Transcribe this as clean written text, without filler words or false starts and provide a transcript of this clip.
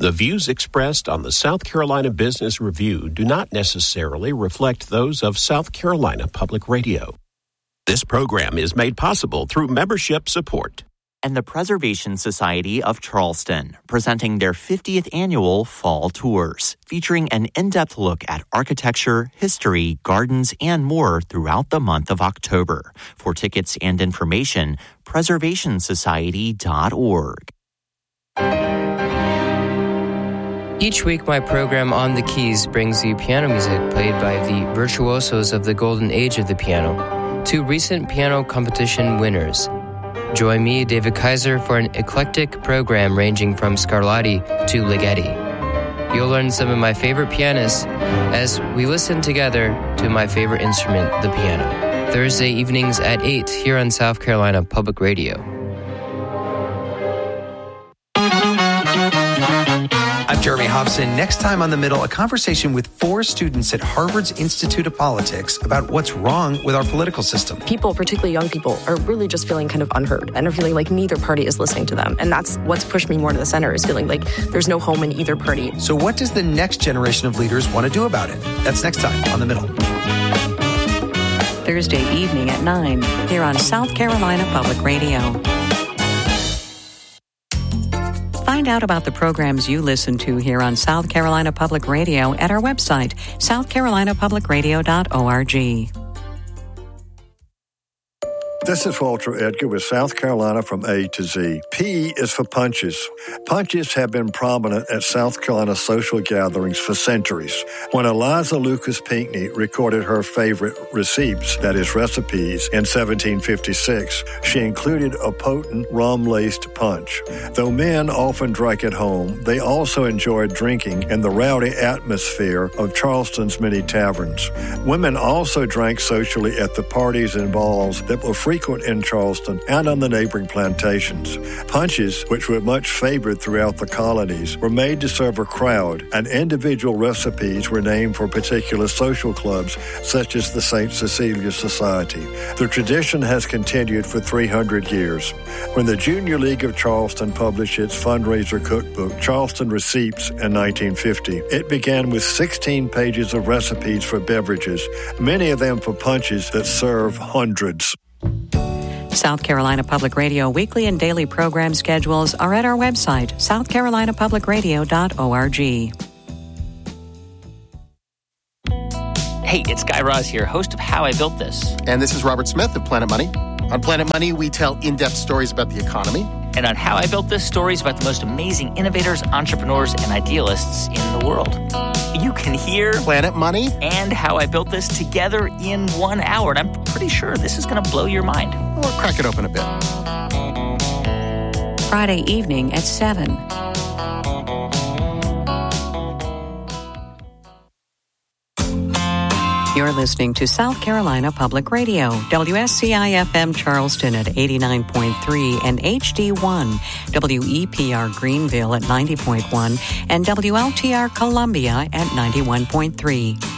The views expressed on the South Carolina Business Review do not necessarily reflect those of South Carolina Public Radio. This program is made possible through membership support. And the Preservation Society of Charleston, presenting their 50th annual Fall Tours, featuring an in-depth look at architecture, history, gardens, and more throughout the month of October. For tickets and information, preservationsociety.org. Each week, my program On the Keys brings you piano music played by the virtuosos of the golden age of the piano, two recent piano competition winners. Join me, David Kaiser, for an eclectic program ranging from Scarlatti to Ligeti. You'll learn some of my favorite pianists as we listen together to my favorite instrument, the piano. Thursday evenings at 8 here on South Carolina Public Radio. I'm Jeremy Hobson. Next time on The Middle, a conversation with 4 students at Harvard's Institute of Politics about what's wrong with our political system. People, particularly young people, are really just feeling kind of unheard and are feeling like neither party is listening to them. And that's what's pushed me more to the center, is feeling like there's no home in either party. So what does the next generation of leaders want to do about it? That's next time on The Middle. Thursday evening at 9 here on South Carolina Public Radio. Find out about the programs you listen to here on South Carolina Public Radio at our website, southcarolinapublicradio.org. This is Walter Edgar with South Carolina from A to Z. P is for punches. Punches have been prominent at South Carolina social gatherings for centuries. When Eliza Lucas Pinckney recorded her favorite receipts, that is recipes, in 1756, she included a potent rum-laced punch. Though men often drank at home, they also enjoyed drinking in the rowdy atmosphere of Charleston's many taverns. Women also drank socially at the parties and balls that were frequent in Charleston and on the neighboring plantations. Punches, which were much favored throughout the colonies, were made to serve a crowd, and individual recipes were named for particular social clubs, such as the St. Cecilia Society. The tradition has continued for 300 years. When the Junior League of Charleston published its fundraiser cookbook, Charleston Receipts, in 1950, it began with 16 pages of recipes for beverages, many of them for punches that serve hundreds. South Carolina Public Radio weekly and daily program schedules are at our website, southcarolinapublicradio.org. Hey, it's Guy Raz here, host of How I Built This. And this is Robert Smith of Planet Money. On Planet Money, we tell in-depth stories about the economy. And on How I Built This, stories about the most amazing innovators, entrepreneurs, and idealists in the world. You can hear Planet Money and How I Built This together in 1 hour. And I'm pretty sure this is going to blow your mind. Or crack it open a bit. Friday evening at 7. You're listening to South Carolina Public Radio, WSCI-FM Charleston at 89.3 and HD1, WEPR Greenville at 90.1, and WLTR Columbia at 91.3.